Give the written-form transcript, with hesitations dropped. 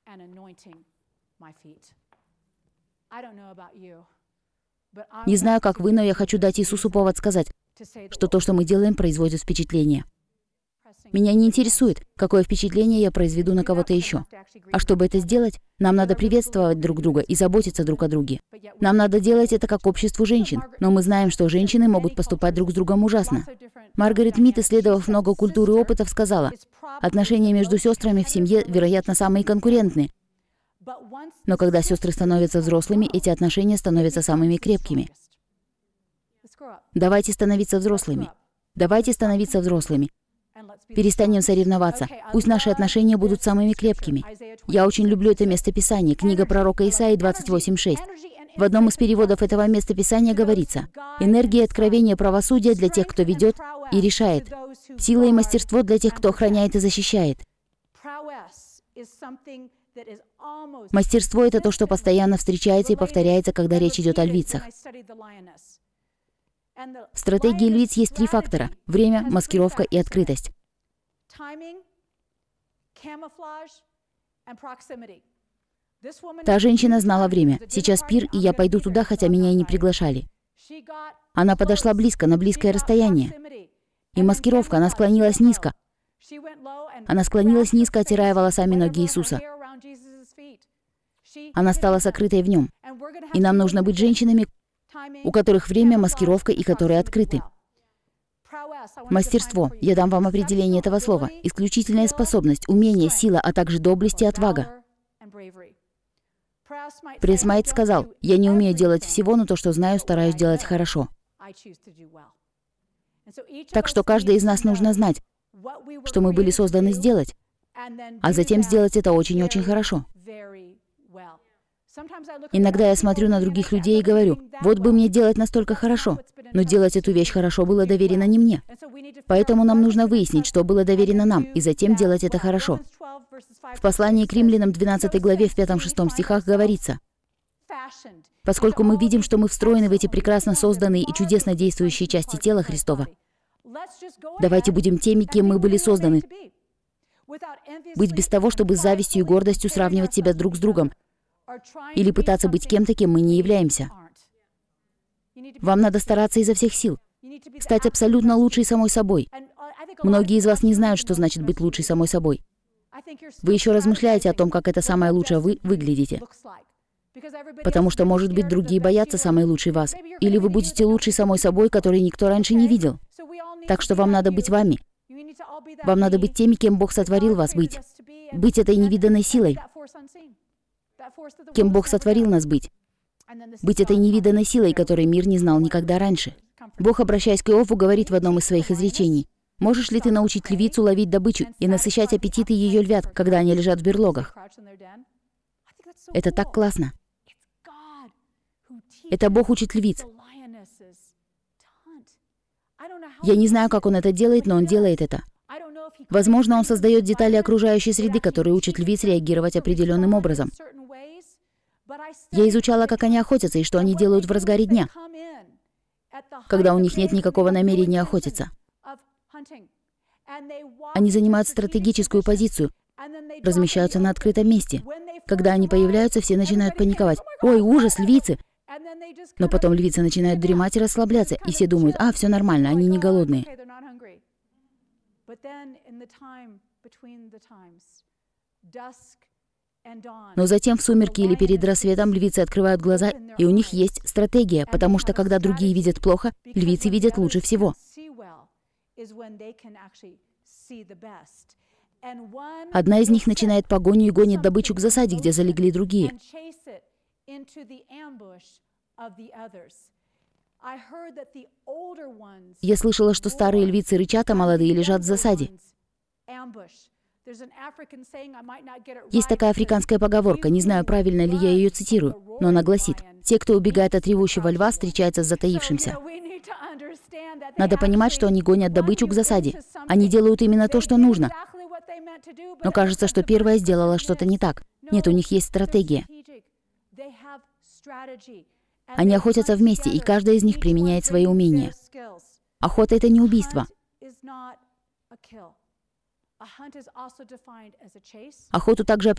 Не знаю, как вы, но я хочу дать Иисусу повод сказать, что то, что мы делаем, производит впечатление. Меня не интересует, какое впечатление я произведу на кого-то еще. А чтобы это сделать, нам надо приветствовать друг друга и заботиться друг о друге. Нам надо делать это как обществу женщин, но мы знаем, что женщины могут поступать друг с другом ужасно. Маргарет Мид, исследовав много культур и опытов, сказала, отношения между сестрами в семье, вероятно, самые конкурентные. Но когда сестры становятся взрослыми, эти отношения становятся самыми крепкими. Давайте становиться взрослыми. Давайте становиться взрослыми. Перестанем соревноваться. Пусть наши отношения будут самыми крепкими. Я очень люблю это местописание, книга пророка Исаии 28:6. В одном из переводов этого местописания говорится: «Энергия и откровение правосудия для тех, кто ведет и решает. Сила и мастерство для тех, кто охраняет и защищает». Мастерство — это то, что постоянно встречается и повторяется, когда речь идет о львицах. В стратегии львиц есть 3 фактора – время, маскировка и открытость. Та женщина знала время. Сейчас пир, и я пойду туда, хотя меня и не приглашали. Она подошла близко, на близкое расстояние. И маскировка, она склонилась низко. Она склонилась низко, оттирая волосами ноги Иисуса. Она стала сокрытой в нем. И нам нужно быть женщинами, у которых время, маскировка и которые открыты. Мастерство. Я дам вам определение этого слова. Исключительная способность, умение, сила, а также доблесть и отвага. Пресс Майт сказал: «Я не умею делать всего, но то, что знаю, стараюсь делать хорошо». Так что каждый из нас нужно знать, что мы были созданы сделать, а затем сделать это очень-очень хорошо. Иногда я смотрю на других людей и говорю: вот бы мне делать настолько хорошо, но делать эту вещь хорошо было доверено не мне. Поэтому нам нужно выяснить, что было доверено нам, и затем делать это хорошо. В послании к Римлянам 12 главе в 5-6 стихах говорится: «Поскольку мы видим, что мы встроены в эти прекрасно созданные и чудесно действующие части тела Христова, давайте будем теми, кем мы были созданы. Быть без того, чтобы с завистью и гордостью сравнивать себя друг с другом, или пытаться быть кем-то, кем мы не являемся. Вам надо стараться изо всех сил, стать абсолютно лучшей самой собой. Многие из вас не знают, что значит быть лучшей самой собой. Вы еще размышляете о том, как это самое лучшее вы выглядите. Потому что, может быть, другие боятся самой лучшей вас. Или вы будете лучшей самой собой, которой никто раньше не видел. Так что вам надо быть вами. Вам надо быть теми, кем Бог сотворил вас быть. Быть этой невиданной силой. Кем Бог сотворил нас быть. Быть этой невиданной силой, которой мир не знал никогда раньше. Бог, обращаясь к Иову, говорит в одном из своих изречений: «Можешь ли ты научить львицу ловить добычу и насыщать аппетиты ее львят, когда они лежат в берлогах?» Это так классно. Это Бог учит львиц. Я не знаю, как Он это делает, но Он делает это. Возможно, Он создает детали окружающей среды, которые учат львиц реагировать определенным образом. Я изучала, как они охотятся и что они делают в разгаре дня, когда у них нет никакого намерения охотиться. Они занимают стратегическую позицию, размещаются на открытом месте. Когда они появляются, все начинают паниковать. «Ой, ужас, львицы!» Но потом львицы начинают дремать и расслабляться, и все думают: «А, все нормально, они не голодные». Но затем в сумерки или перед рассветом львицы открывают глаза, и у них есть стратегия, потому что когда другие видят плохо, львицы видят лучше всего. Одна из них начинает погоню и гонит добычу к засаде, где залегли другие. Я слышала, что старые львицы рычат, а молодые лежат в засаде. Есть такая африканская поговорка, не знаю, правильно ли я ее цитирую, но она гласит: «Те, кто убегает от ревущего льва, встречаются с затаившимся». Надо понимать, что они гонят добычу к засаде. Они делают именно то, что нужно. Но кажется, что первая сделала что-то не так. Нет, у них есть стратегия. Они охотятся вместе, и каждая из них применяет свои умения. Охота — это не убийство. Охоту также